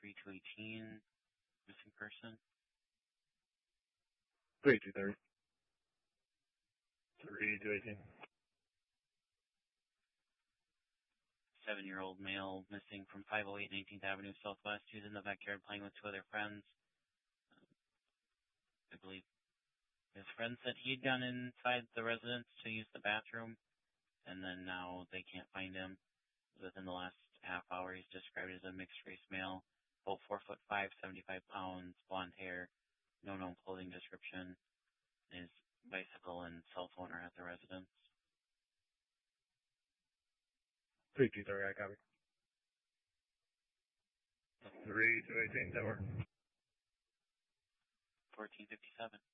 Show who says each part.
Speaker 1: 3218, missing person.
Speaker 2: 3230. 3218.
Speaker 1: 7-year-old male missing from 508 19th Avenue Southwest. He was in the backyard playing with two other friends. I believe his friend said he'd gone inside the residence to use the bathroom, and then now they can't find him. Within the last half hour, he's described as a mixed-race male, about 4'5", 75 pounds, blonde hair, no known clothing description. His bicycle and cell phone are at the residence.
Speaker 2: 3230, I copy. 3218, that works.
Speaker 1: 1457.